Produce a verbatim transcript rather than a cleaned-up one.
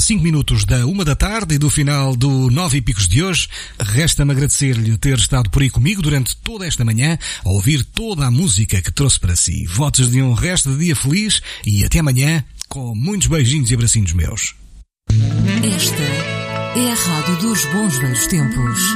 cinco minutos da uma da tarde e do final do Nove e Picos de hoje. Resta-me agradecer-lhe ter estado por aí comigo durante toda esta manhã a ouvir toda a música que trouxe para si. Votos de um resto de dia feliz e até amanhã com muitos beijinhos e abracinhos meus. Esta é a Rádio dos Bons Velhos Tempos.